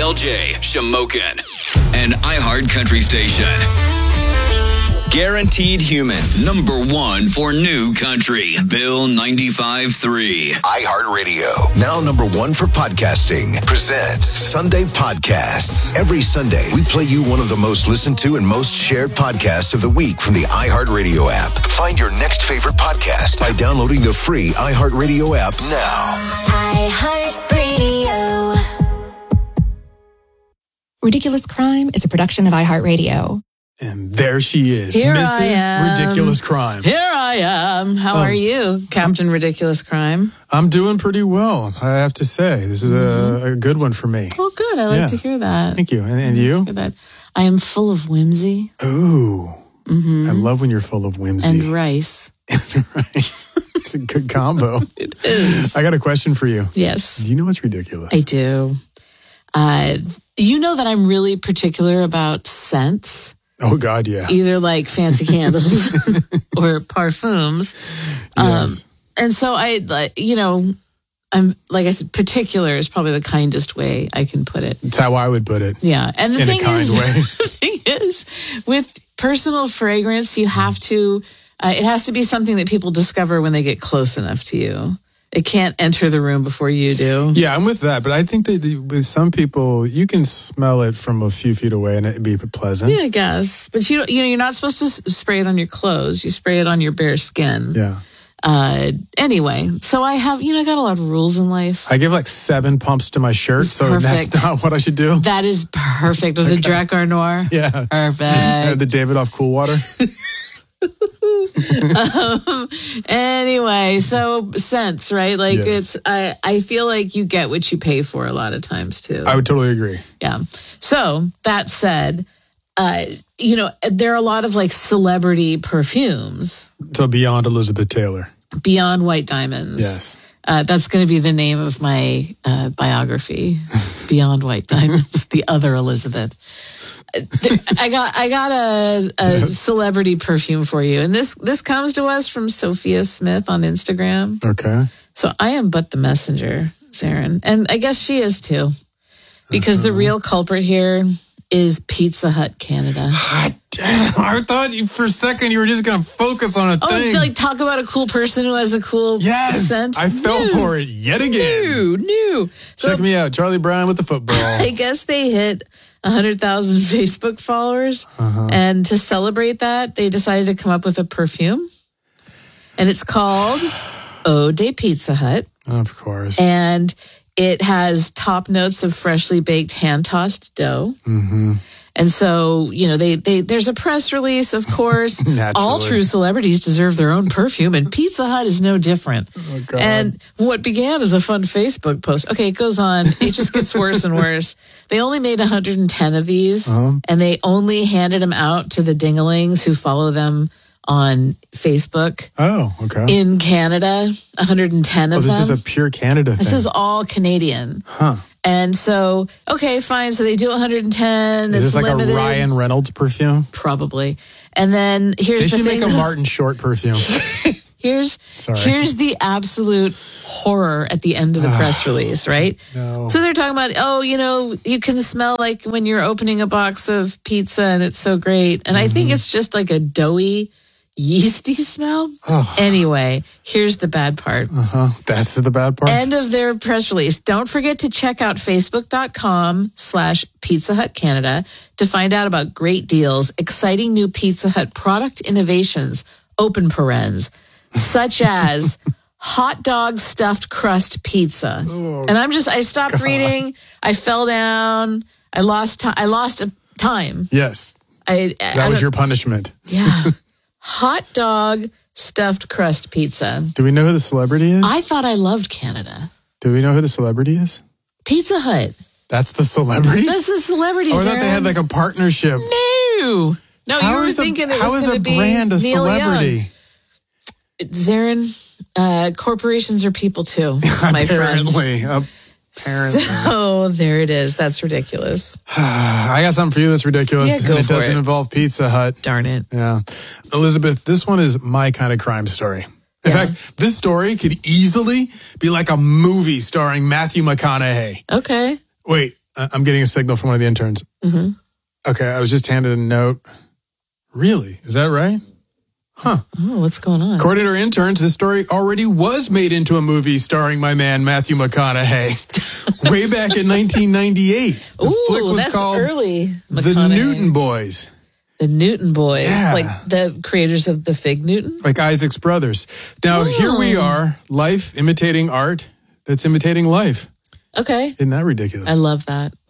LJ, Shamokin, and iHeart Country Station. Guaranteed Human, number one for new country. Bill 95.3. iHeartRadio, now number one for podcasting, presents Sunday Podcasts. Every Sunday, we play you one of the most listened to and most shared podcasts of the week from the iHeartRadio app. Find your next favorite podcast by downloading the free iHeartRadio app now. iHeartRadio. Ridiculous Crime is a production of iHeartRadio. And there she is, Here I Mrs. am. Ridiculous Crime. Here I am. How are you, Captain Ridiculous Crime? I'm doing pretty well, I have to say. This is a good one for me. Oh, good. I like to hear that. Thank you. And you? Hear that. I am full of whimsy. Ooh. I love when you're full of whimsy. And rice. Right. It's a good combo. It is. I got a question for you. Yes. Do you know what's ridiculous? I do. You know that I'm really particular about scents. Oh, God, yeah. Either like fancy candles or parfums. Yes. And so I'm like I said, particular is probably the kindest way I can put it. That's how I would put it. Yeah. And the In thing a kind is, way. the thing is, with personal fragrance, you have to, it has to be something that people discover when they get close enough to you. It can't enter the room before you do. Yeah, I'm with that. But I think that with some people, you can smell it from a few feet away and it'd be pleasant. Yeah, I guess. But you're not supposed to spray it on your clothes. You spray it on your bare skin. Yeah. Anyway, so I have, I got a lot of rules in life. I give like 7 pumps to my shirt, That's so perfect. that's not what I should do. That is perfect. With the Drakkar Noir. Yeah. Perfect. The David off Cool Water. Anyway, so scents, right? Like Yes. I feel like you get what you pay for a lot of times too. I would totally agree. Yeah. So that said, there are a lot of like celebrity perfumes So beyond Elizabeth Taylor. beyond White Diamonds. Yes. That's going to be the name of my biography, Beyond White Diamonds, the other Elizabeth. I got a celebrity perfume for you, and this comes to us from Sophia Smith on Instagram. Okay. So I am but the messenger, Zarin, and I guess she is too, because the real culprit here is Pizza Hut Canada. God damn. I thought for a second you were just going to focus on a thing. Oh, like talk about a cool person who has a cool scent. I fell for it yet again. New. Check me out. Charlie Brown with the football. I guess they hit 100,000 Facebook followers. And to celebrate that, they decided to come up with a perfume. And it's called Eau de Pizza Hut. Of course. And it has top notes of freshly baked hand-tossed dough. Mm-hmm. And so, there's a press release, of course. All true celebrities deserve their own perfume, and Pizza Hut is no different. Oh, God. And what began as a fun Facebook post, okay, it goes on. It just gets worse and worse. They only made 110 of these, and they only handed them out to the dingalings who follow them on Facebook. Oh, okay. In Canada, 110 of them. This is a pure Canada thing. This is all Canadian. Huh. And so, okay, fine. So they do 110. Is this like limited. a Ryan Reynolds perfume? Probably. And then here's They the should thing. make a Martin Short perfume. Here's the absolute horror at the end of the press release, right? No. So they're talking about, you can smell like when you're opening a box of pizza and it's so great. And I think it's just like a doughy, yeasty smell. Oh. Anyway, here's the bad part. That's the bad part? End of their press release. Don't forget to check out facebook.com/Pizza Hut Canada to find out about great deals, exciting new Pizza Hut product innovations, open parens, such as hot dog stuffed crust pizza. And I stopped reading. I fell down. I lost time. Yes. That was your punishment. Yeah. Hot dog stuffed crust pizza. Do we know who the celebrity is? I thought I loved Canada. Do we know who the celebrity is? Pizza Hut. That's the celebrity? That's the celebrity. I thought they had like a partnership. No, you were thinking it was going to be brand a Neil celebrity? Young. Zarin, corporations are people too, my friend. Apparently. So there it is. That's ridiculous. I got something for you that's ridiculous. Yeah, go and it for doesn't it. involve Pizza Hut. Darn it. Yeah. Elizabeth, this one is my kind of crime story. In fact, this story could easily be like a movie starring Matthew McConaughey. Okay. Wait, I'm getting a signal from one of the interns. Mm-hmm. Okay, I was just handed a note. Really? Is that right? Huh. Oh, what's going on? According to our interns, this story already was made into a movie starring my man, Matthew McConaughey, way back in 1998. The flick was that's called early. The Newton Boys. The Newton Boys, Yeah. like the creators of the Fig Newton? Like Isaac's brothers. Now, here we are, life imitating art that's imitating life. Okay. Isn't that ridiculous? I love that.